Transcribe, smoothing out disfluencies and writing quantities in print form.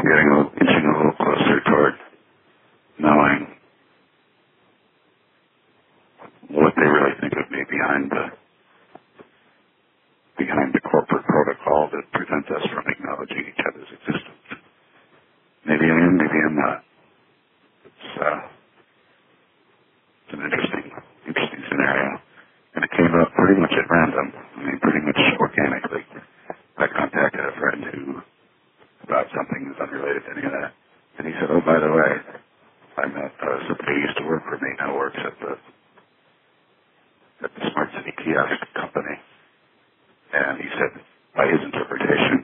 inching a little closer toward knowing what they really think of me behind the corporate protocol that prevents us from acknowledging each other's existence. Maybe I am, maybe I'm not. It's an interesting scenario. And it came up pretty much at random. I mean, pretty much organically. I contacted a friend about something that's unrelated to any of that. And he said, oh, by the way, I met somebody who used to work for me, now works at the Smart City kiosk company. And he said, by his interpretation,